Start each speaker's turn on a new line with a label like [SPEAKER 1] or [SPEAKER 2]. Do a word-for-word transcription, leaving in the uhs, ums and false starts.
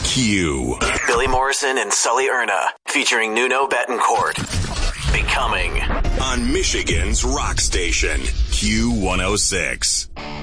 [SPEAKER 1] Q.
[SPEAKER 2] Billy Morrison and Sully Erna, featuring Nuno Betancourt. Becoming.
[SPEAKER 1] On Michigan's rock station, Q one oh six.